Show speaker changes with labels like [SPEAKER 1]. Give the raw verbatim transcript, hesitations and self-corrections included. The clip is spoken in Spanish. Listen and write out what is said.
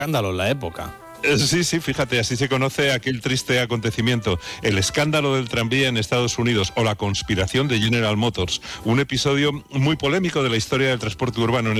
[SPEAKER 1] escándalo en la época.
[SPEAKER 2] Sí, sí, fíjate, así se conoce aquel triste acontecimiento, el escándalo del tranvía en Estados Unidos o la conspiración de General Motors, un episodio muy polémico de la historia del transporte urbano en